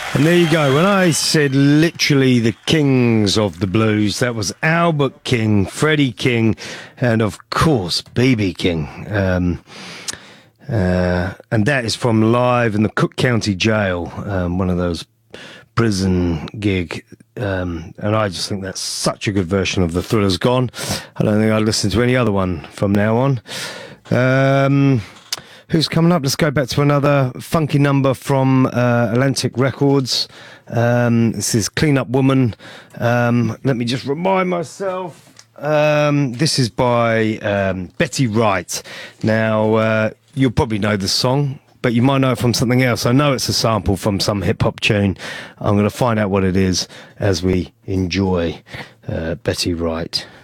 And there you go. When I said literally the kings of the blues, that was Albert King, Freddie King, and of course B.B. King. And that is from Live in the Cook County Jail, one of those prison gig. And I just think that's such a good version of The Thriller's Gone. I don't think I'll listen to any other one from now on. Who's coming up? Let's go back to another funky number from Atlantic Records. This is Clean Up Woman. Let me just remind myself. This is by Betty Wright. Now, you'll probably know the song, but you might know it from something else. I know it's a sample from some hip-hop tune. I'm going to find out what it is as we enjoy Betty Wright.